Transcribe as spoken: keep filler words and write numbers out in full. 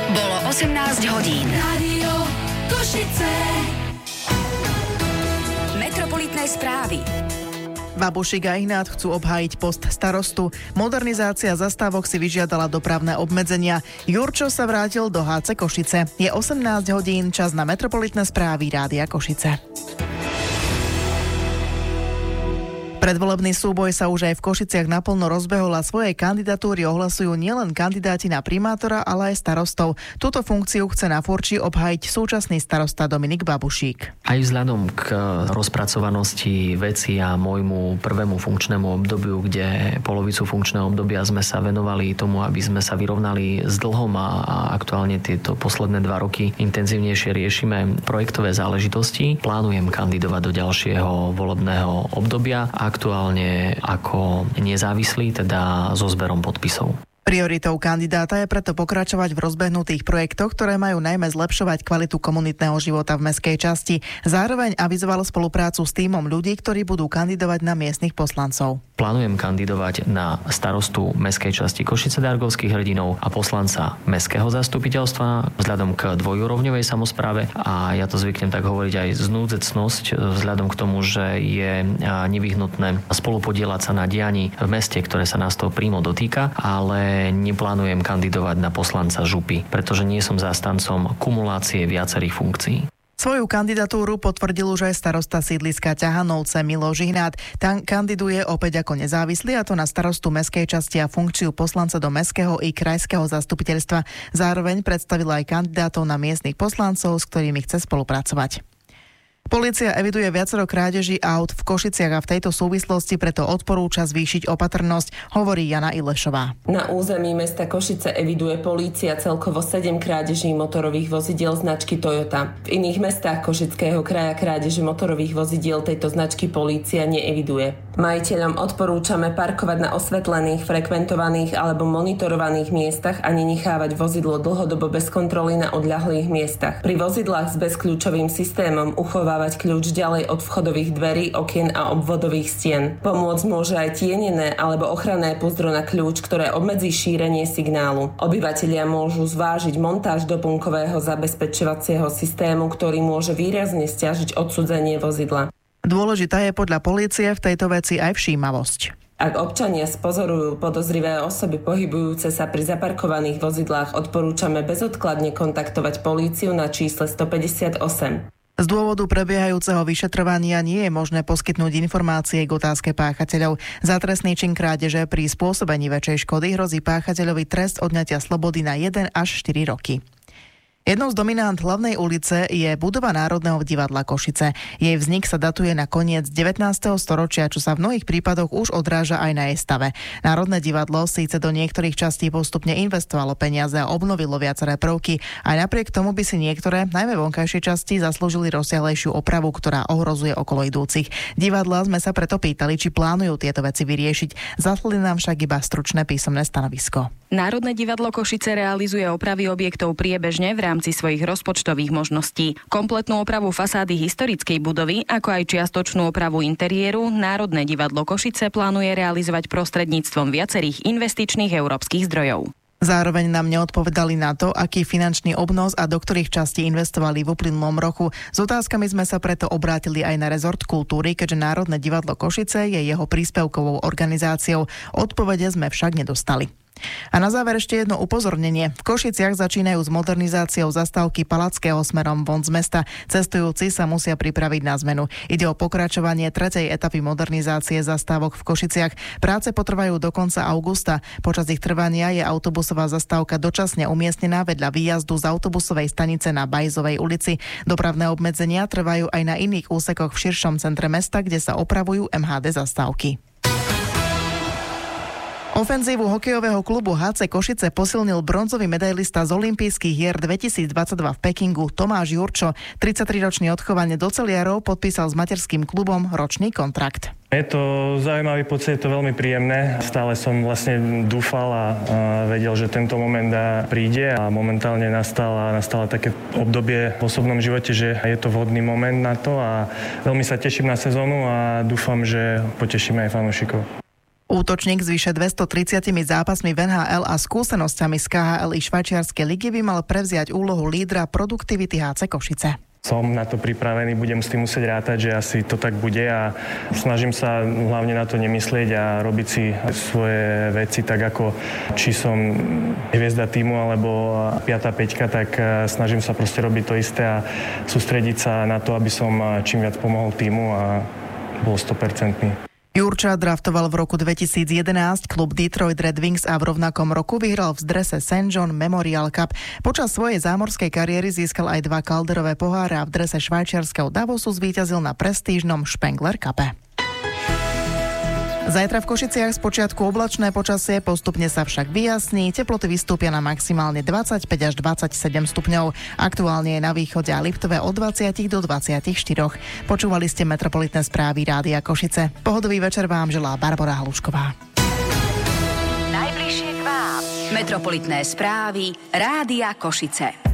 Bolo osemnásť hodín. Rádio Košice. Metropolitné správy. Babušík a Ignát chcú obhájiť post starostu. Modernizácia zastávok si vyžiadala dopravné obmedzenia. Jurčo sa vrátil do há cé Košice. Je osemnásť hodín, čas na Metropolitné správy Rádia Košice. Predvolebný súboj sa už aj v Košiciach naplno rozbehol a svoje kandidatúry ohlasujú nielen kandidáti na primátora, ale aj starostov. Túto funkciu chce na Furči obhájiť súčasný starosta Dominik Babušík. Aj vzhľadom k rozpracovanosti veci a môjmu prvému funkčnému obdobiu, kde polovicu funkčného obdobia sme sa venovali tomu, aby sme sa vyrovnali s dlhom a aktuálne tieto posledné dva roky intenzívnejšie riešime projektové záležitosti. Plánujem kandidovať do ďalšieho volebného obdobia. Aktuálne ako nezávislý, teda so zberom podpisov. Prioritou kandidáta je preto pokračovať v rozbehnutých projektoch, ktoré majú najmä zlepšovať kvalitu komunitného života v mestskej časti. Zároveň avizoval spoluprácu s tímom ľudí, ktorí budú kandidovať na miestnych poslancov. Plánujem kandidovať na starostu mestskej časti Košice-Dargovských Hrdinov a poslanca mestského zastupiteľstva vzhľadom k dvojúrovňovej samospráve a ja to zvyknem tak hovoriť aj znúdzecnosť vzhľadom k tomu, že je nevyhnutné spolupodielať sa na dianí v meste, ktoré sa nás toho prímo dotýka, ale neplánujem kandidovať na poslanca župy, pretože nie som zástancom kumulácie viacerých funkcií. Svoju kandidatúru potvrdil už aj starosta sídliska Ťahanovce Milo Žihnát. Tam kandiduje opäť ako nezávislý, a to na starostu mestskej časti a funkciu poslanca do mestského i krajského zastupiteľstva. Zároveň predstavil aj kandidátov na miestnych poslancov, s ktorými chce spolupracovať. Polícia eviduje viacero krádeží aut v Košiciach a v tejto súvislosti preto odporúča zvýšiť opatrnosť, hovorí Jana Ilešová. Na území mesta Košice eviduje polícia celkovo sedem krádeží motorových vozidiel značky Toyota. V iných mestách Košického kraja krádeže motorových vozidiel tejto značky polícia neeviduje. Majiteľom odporúčame parkovať na osvetlených, frekventovaných alebo monitorovaných miestach a nenechávať vozidlo dlhodobo bez kontroly na odľahlých miestach. Pri vozidlách s bezkľúčovým systémom uchovávať kľúč ďalej od vchodových dverí, okien a obvodových stien. Pomôcť môže aj tienené alebo ochranné púzdro na kľúč, ktoré obmedzí šírenie signálu. Obyvatelia môžu zvážiť montáž doplnkového zabezpečovacieho systému, ktorý môže výrazne sťažiť odcudzenie vozidla. Dôležitá je podľa polície v tejto veci aj všímavosť. Ak občania spozorujú podozrivé osoby pohybujúce sa pri zaparkovaných vozidlách, odporúčame bezodkladne kontaktovať políciu na čísle stopäťdesiatosem. Z dôvodu prebiehajúceho vyšetrovania nie je možné poskytnúť informácie k otázke páchateľov. Za trestný čin krádeže pri spôsobení väčšej škody hrozí páchateľovi trest odňatia slobody na jeden až štyri roky. Jednou z dominant hlavnej ulice je budova Národného divadla Košice. Jej vznik sa datuje na koniec devätnásteho storočia, čo sa v mnohých prípadoch už odráža aj na jej stave. Národné divadlo síce do niektorých častí postupne investovalo peniaze a obnovilo viaceré prvky, aj napriek tomu by si niektoré, najmä vonkajšie časti, zaslúžili rozsiahlejšiu opravu, ktorá ohrozuje okolo idúcich. Divadla sme sa preto pýtali, či plánujú tieto veci vyriešiť. Zaslali nám však iba stručné písomné stanovisko. Národné divadlo Košice realizuje opravy objektov priebežne v rámci svojich rozpočtových možností. Kompletnú opravu fasády historickej budovy, ako aj čiastočnú opravu interiéru, Národné divadlo Košice plánuje realizovať prostredníctvom viacerých investičných európskych zdrojov. Zároveň nám neodpovedali na to, aký finančný obnos a do ktorých častí investovali v uplynulom roku. S otázkami sme sa preto obrátili aj na rezort kultúry, keďže Národné divadlo Košice je jeho príspevkovou organizáciou. Odpovede sme však nedostali. A na záver ešte jedno upozornenie. V Košiciach začínajú s modernizáciou zastávky Palackého smerom von z mesta. Cestujúci sa musia pripraviť na zmenu. Ide o pokračovanie tretej etapy modernizácie zastávok v Košiciach. Práce potrvajú do konca augusta. Počas ich trvania je autobusová zastávka dočasne umiestnená vedľa výjazdu z autobusovej stanice na Bajzovej ulici. Dopravné obmedzenia trvajú aj na iných úsekoch v širšom centre mesta, kde sa opravujú em há dé zastávky. Ofenzívu hokejového klubu há cé Košice posilnil bronzový medailista z olympijských hier dvetisícdvadsaťdva v Pekingu Tomáš Jurčo. tridsaťtriročný odchovane doceliarov podpísal s materským klubom ročný kontrakt. Je to zaujímavý pocit, je to veľmi príjemné. Stále som vlastne dúfal a, a vedel, že tento moment príde a momentálne nastala, nastala také obdobie v osobnom živote, že je to vhodný moment na to a veľmi sa teším na sezónu a dúfam, že potešíme aj fanúšikov. Útočník s vyše dvestotridsiatimi zápasmi v en há el a skúsenosťami z ká há el i švajčiarskej ligy by mal prevziať úlohu lídra produktivity há cé Košice. Som na to pripravený, budem s tým musieť rátať, že asi to tak bude a snažím sa hlavne na to nemyslieť a robiť si svoje veci tak ako či som hviezda týmu alebo piata peťka, tak snažím sa proste robiť to isté a sústrediť sa na to, aby som čím viac pomohol týmu a bol sto percent. Jurča draftoval v roku dvetisíc jedenásť klub Detroit Red Wings a v rovnakom roku vyhral v drese Saint John Memorial Cup. Počas svojej zámorskej kariéry získal aj dva Calderové poháre a v drese švajčiarskeho Davosu zvíťazil na prestížnom Spengler Cupe. Zajtra v Košiciach spočiatku oblačné počasie, postupne sa však vyjasní, teploty vystúpia na maximálne dvadsaťpäť až dvadsaťsedem stupňov. Aktuálne je na východe a Liptove od dvadsať do dvadsaťštyri. Počúvali ste metropolitné správy Rádia Košice. Pohodový večer vám želá Barbora Halušková. Najbližšie k vám. Metropolitné správy Rádia Košice.